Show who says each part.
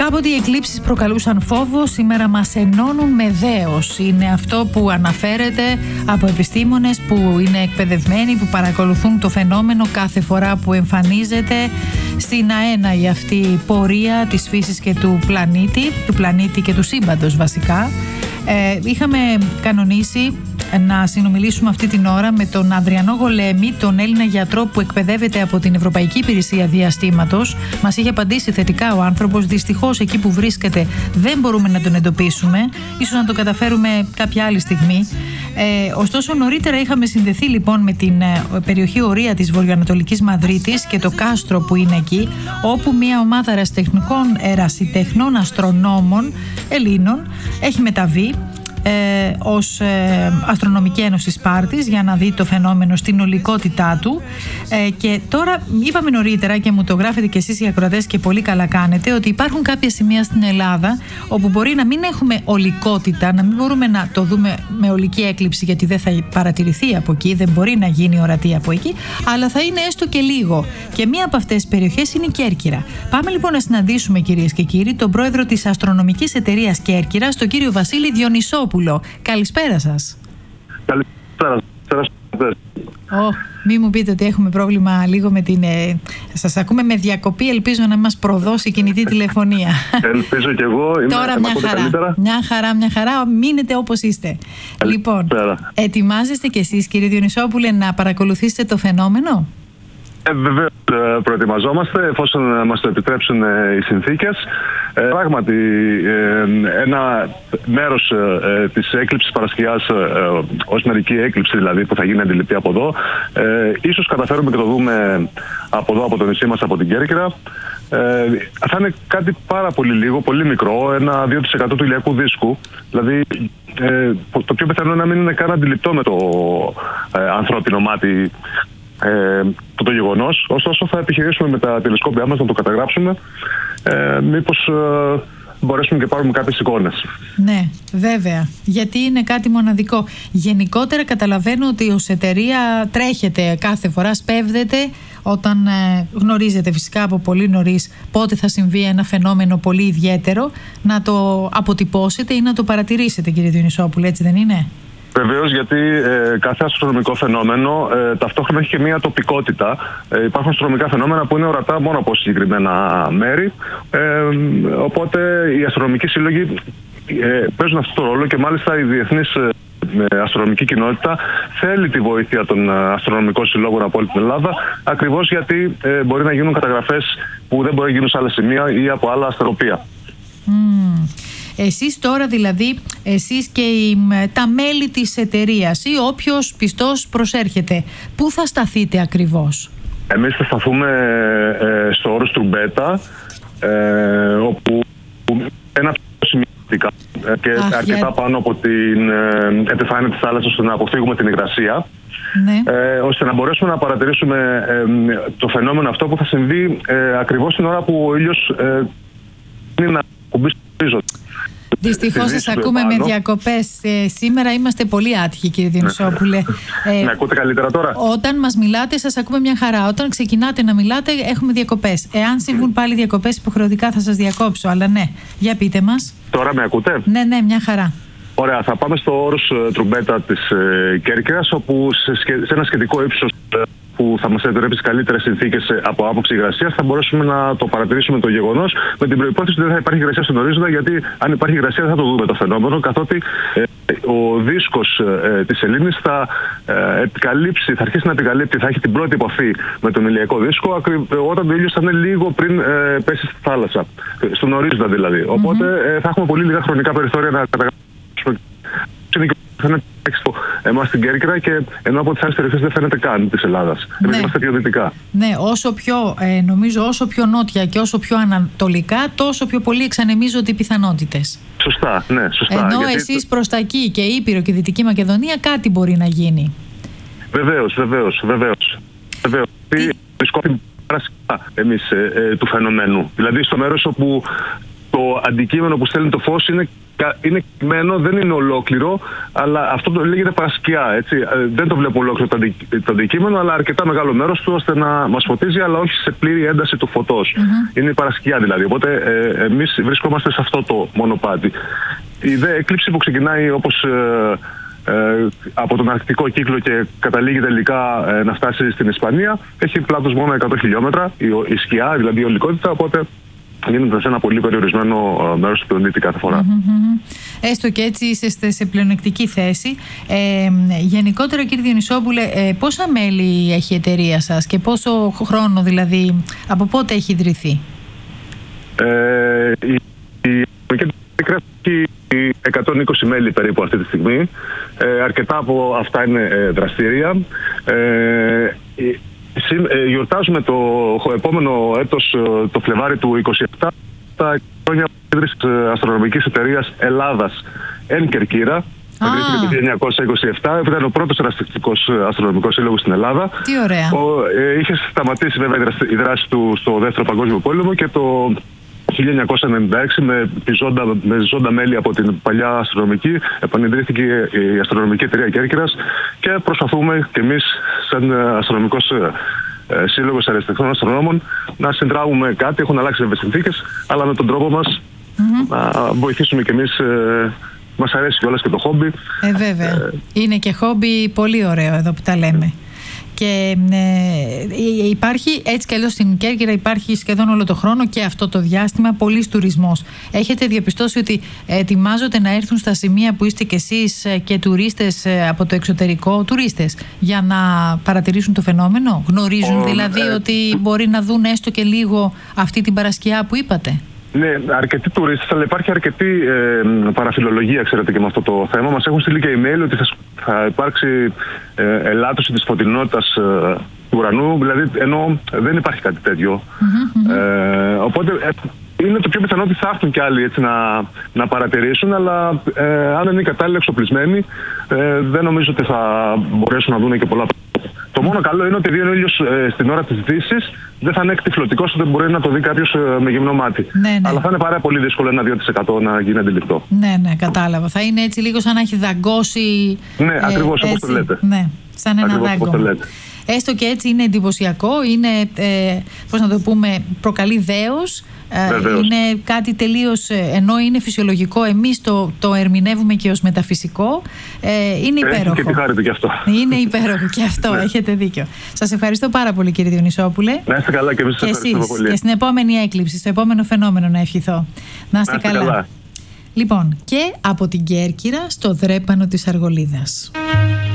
Speaker 1: Κάποτε οι εκλήψεις προκαλούσαν φόβο, σήμερα μας ενώνουν με δέος. Είναι αυτό που αναφέρεται από επιστήμονες που είναι εκπαιδευμένοι, που παρακολουθούν το φαινόμενο κάθε φορά που εμφανίζεται στην αέναη αυτή πορεία της φύσης και του πλανήτη και του σύμπαντος βασικά. Είχαμε κανονίσει να συνομιλήσουμε αυτή την ώρα με τον Ανδριανό Γολέμη, τον Έλληνα γιατρό που εκπαιδεύεται από την Ευρωπαϊκή Υπηρεσία Διαστήματος. Μας είχε απαντήσει θετικά ο άνθρωπος. Δυστυχώς εκεί που βρίσκεται δεν μπορούμε να τον εντοπίσουμε. Ίσως να το καταφέρουμε κάποια άλλη στιγμή. Ωστόσο νωρίτερα είχαμε συνδεθεί λοιπόν με την περιοχή Ορία της βορειοανατολικής Μαδρίτης και το κάστρο που είναι εκεί, όπου μια ομάδα ερασιτεχνών αστρονόμων Ελλήνων έχει μεταβεί ως Αστρονομική Ένωση Σπάρτης για να δει το φαινόμενο στην ολικότητά του, και τώρα είπαμε νωρίτερα και μου το γράφετε και εσείς οι ακροατές και πολύ καλά κάνετε, ότι υπάρχουν κάποια σημεία στην Ελλάδα όπου μπορεί να μην έχουμε ολικότητα, να μην μπορούμε να το δούμε με ολική έκλειψη γιατί δεν θα παρατηρηθεί από εκεί, δεν μπορεί να γίνει ορατή από εκεί, αλλά θα είναι έστω και λίγο, και μία από αυτές τις περιοχές είναι η Κέρκυρα. Πάμε λοιπόν να συναντήσουμε, κυρίες και κύριοι, τον πρόεδρο της Αστρονομικής Εταιρείας Κέρκυρας, τον κύριο Βασίλη Διονυσόπουλο. Καλησπέρα σας.
Speaker 2: Καλησπέρα.
Speaker 1: Μη μου πείτε ότι έχουμε πρόβλημα λίγο με την... Σας ακούμε με διακοπή, ελπίζω να μας προδώσει η κινητή τηλεφωνία.
Speaker 2: Ελπίζω κι εγώ.
Speaker 1: Τώρα μια χαρά. Μείνετε όπως είστε. Λοιπόν, ετοιμάζεστε κι εσείς, κύριε Διονυσόπουλε, να παρακολουθήσετε το φαινόμενο?
Speaker 2: Βεβαίως προετοιμαζόμαστε εφόσον μας το επιτρέψουν οι συνθήκες. Πράγματι, ένα μέρος της έκλειψης Παρασκευιάς, ως μερική έκλειψη δηλαδή που θα γίνει αντιληπτή από εδώ, ίσως καταφέρουμε και το δούμε από εδώ, από το νησί μας, από την Κέρκυρα. Θα είναι κάτι πάρα πολύ λίγο, πολύ μικρό, ένα 2% του ηλιακού δίσκου. Δηλαδή το πιο πιθανό να μην είναι καν αντιληπτό με το ανθρώπινο μάτι το γεγονός. Ωστόσο θα επιχειρήσουμε με τα τηλεσκόπια μας να το καταγράψουμε, μήπως μπορέσουμε και πάρουμε κάποιες εικόνες.
Speaker 1: Ναι, βέβαια, γιατί είναι κάτι μοναδικό. Γενικότερα καταλαβαίνω ότι ως εταιρεία τρέχετε κάθε φορά, σπέβδετε όταν γνωρίζετε φυσικά από πολύ νωρίς πότε θα συμβεί ένα φαινόμενο πολύ ιδιαίτερο, να το αποτυπώσετε ή να το παρατηρήσετε, κύριε Διονυσόπουλε, έτσι δεν είναι?
Speaker 2: Βεβαίως, γιατί κάθε αστρονομικό φαινόμενο ταυτόχρονα έχει και μια τοπικότητα. Υπάρχουν αστρονομικά φαινόμενα που είναι ορατά μόνο από συγκεκριμένα μέρη. Οπότε οι αστρονομικοί σύλλογοι παίζουν αυτό το ρόλο, και μάλιστα η διεθνής αστρονομική κοινότητα θέλει τη βοήθεια των αστρονομικών συλλόγων από όλη την Ελλάδα, ακριβώς γιατί μπορεί να γίνουν καταγραφές που δεν μπορεί να γίνουν σε άλλα σημεία ή από άλλα αστροπία.
Speaker 1: Εσείς τώρα δηλαδή, εσείς και τα μέλη της εταιρείας ή όποιος πιστός προσέρχεται, πού θα σταθείτε ακριβώς?
Speaker 2: Εμείς θα σταθούμε στο όρος Τρουμπέτα, όπου ένα σημαντικά και αρκετά πάνω από την επιφάνεια της θάλασσας, ώστε να αποφύγουμε την υγρασία. Ναι. Ώστε να μπορέσουμε να παρατηρήσουμε το φαινόμενο αυτό που θα συμβεί ακριβώς την ώρα που ο ήλιος είναι να κουμπίσει το ορίζοντα.
Speaker 1: Δυστυχώς σας ακούμε με διακοπές. Σήμερα είμαστε πολύ άτυχοι, κύριε Διονυσόπουλε.
Speaker 2: Με ακούτε καλύτερα τώρα?
Speaker 1: Όταν μας μιλάτε σας ακούμε μια χαρά. Όταν ξεκινάτε να μιλάτε έχουμε διακοπές. Εάν συμβούν πάλι διακοπές, υποχρεωτικά θα σας διακόψω. Αλλά ναι, για πείτε μας.
Speaker 2: Τώρα με ακούτε?
Speaker 1: Ναι, μια χαρά.
Speaker 2: Ωραία, θα πάμε στο όρος Τρουμπέτα της Κέρκυρας, όπου σε ένα σχετικό ύψος που θα μας επιτρέψει καλύτερες συνθήκες από άποψη υγρασίας, θα μπορέσουμε να το παρατηρήσουμε το γεγονός, με την προϋπόθεση ότι δεν θα υπάρχει υγρασία στον ορίζοντα, γιατί αν υπάρχει υγρασία δεν θα το δούμε το φαινόμενο, καθότι ο δίσκος της σελήνης θα αρχίσει να επικαλύπτει, θα έχει την πρώτη επαφή με τον ηλιακό δίσκο όταν το ήλιος θα είναι λίγο πριν πέσει στη θάλασσα, στον ορίζοντα δηλαδή. Οπότε θα έχουμε πολύ λίγα χρονικά περιθώρια να καταγράψουμε. Φαίνεται εμάς στην Κέρκυρα, και ενώ από τις άλλες περιοχές δεν φαίνεται καν της Ελλάδας. Εμείς είμαστε πιο δυτικά.
Speaker 1: Ναι, νομίζω όσο πιο νότια και όσο πιο ανατολικά, τόσο πιο πολύ εξανεμίζονται οι πιθανότητες.
Speaker 2: Σωστά, ναι, σωστά.
Speaker 1: Ενώ εσείς προς τα εκεί και Ήπειρο και Δυτική Μακεδονία κάτι μπορεί να γίνει.
Speaker 2: Βεβαίως. Βρισκόμαστε εμείς του φαινομένου. Δηλαδή στο μέρος όπου το αντικείμενο που στέλνει το φως είναι είναι κειμένο, δεν είναι ολόκληρο, αλλά αυτό το λέγεται παρασκιά. Έτσι. Δεν το βλέπουμε ολόκληρο το αντικείμενο, αλλά αρκετά μεγάλο μέρος του ώστε να μας φωτίζει, αλλά όχι σε πλήρη ένταση του φωτός. Είναι η παρασκιά δηλαδή. Οπότε εμείς βρισκόμαστε σε αυτό το μονοπάτι. Η δε έκλειψη που ξεκινάει όπως από τον αρκτικό κύκλο και καταλήγει τελικά να φτάσει στην Ισπανία, έχει πλάτος μόνο 100 χιλιόμετρα, η σκιά, δηλαδή η ολικότητα, οπότε γίνεται σε ένα πολύ περιορισμένο μέρος του πλανήτη κάθε φορά.
Speaker 1: Έστω και έτσι είστε σε πλεονεκτική θέση. Γενικότερα, κύριε Διονυσόπουλε, πόσα μέλη έχει η εταιρεία σας και πόσο χρόνο, δηλαδή, από πότε έχει ιδρυθεί?
Speaker 2: Η εταιρεία έχει 120 μέλη περίπου αυτή τη στιγμή. Αρκετά από αυτά είναι δραστήρια. Γιορτάζουμε το επόμενο έτος, το Φλεβάρι του 2027, τα χρόνια ίδρυσης αστρονομικής εταιρείας Ελλάδας εν Κερκύρα. Ιδρύθηκε το 1927, ήταν ο πρώτος ερασιτεχνικός αστρονομικός σύλλογος στην Ελλάδα.
Speaker 1: Τι ωραία.
Speaker 2: Είχε σταματήσει βέβαια η δράση του στο Δεύτερο Παγκόσμιο Πόλεμο και το 1996 με ζώντα μέλη από την παλιά αστρονομική επανειδρύθηκε η Αστρονομική Εταιρεία Κέρκυρας και προσπαθούμε κι εμείς σαν αστρονομικός σύλλογος αριστεχνών αστρονόμων να συνδράμουμε κάτι. Έχουν αλλάξει βέβαια συνθήκες, αλλά με τον τρόπο μας να βοηθήσουμε κι εμείς. Μας αρέσει κιόλας και το χόμπι.
Speaker 1: Βέβαια. Είναι και χόμπι πολύ ωραίο εδώ που τα λέμε. Και υπάρχει έτσι κι αλλιώς στην Κέρκυρα, υπάρχει σχεδόν όλο το χρόνο και αυτό το διάστημα πολύς τουρισμός. Έχετε διαπιστώσει ότι ετοιμάζονται να έρθουν στα σημεία που είστε κι εσείς και τουρίστες από το εξωτερικό, τουρίστες, για να παρατηρήσουν το φαινόμενο? Γνωρίζουν δηλαδή ότι μπορεί να δουν έστω και λίγο αυτή την παρασκιά που είπατε?
Speaker 2: Ναι, αρκετοί τουρίστες, αλλά υπάρχει αρκετή παραφιλολογία, ξέρετε, και με αυτό το θέμα. Μας έχουν στείλει και email ότι θα υπάρξει ελάττωση της φωτεινότητας του ουρανού, δηλαδή ενώ δεν υπάρχει κάτι τέτοιο. Οπότε είναι το πιο πιθανό ότι θα έρθουν και άλλοι έτσι, να παρατηρήσουν, αλλά αν είναι κατάλληλα εξοπλισμένοι, δεν νομίζω ότι θα μπορέσουν να δουν και πολλά. Το μόνο καλό είναι ότι επειδή ο ήλιος στην ώρα της δύσης δεν θα είναι εκτυφλωτικός, ότι μπορεί να το δει κάποιος με γυμνό μάτι.
Speaker 1: Ναι.
Speaker 2: Αλλά θα είναι πάρα πολύ δύσκολο 1-2% να γίνει αντιληπτό.
Speaker 1: Ναι, κατάλαβα. Θα είναι έτσι λίγο σαν να έχει δαγκώσει.
Speaker 2: Ναι, ακριβώς όπως το λέτε.
Speaker 1: Ναι, σαν ένα δάγκωμα. Έστω και έτσι είναι εντυπωσιακό, είναι, πώς να το πούμε, προκαλεί δέος. Είναι κάτι τελείως, ενώ είναι φυσιολογικό, εμείς το ερμηνεύουμε και ως μεταφυσικό. Είναι υπέροχο.
Speaker 2: Και τη χάρη του κι αυτό.
Speaker 1: Είναι υπέροχο και αυτό, έχετε δίκιο. Σας ευχαριστώ πάρα πολύ, κύριε Διονυσόπουλε.
Speaker 2: Να είστε καλά και εμείς σας ευχαριστούμε πολύ.
Speaker 1: Και στην επόμενη έκλειψη, στο επόμενο φαινόμενο να ευχηθώ. Να είστε καλά. Λοιπόν, και από την Κέρκυρα στο δρέπανο της Αργολίδας.